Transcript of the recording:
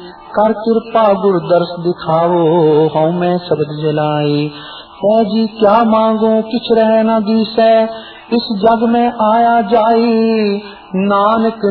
कर कृपा गुर दर्श दिखाओ, हूँ मैं शब्द जलाई। है जी क्या मांगो किछ रह न दिसै, इस जग में आया जाई, नानक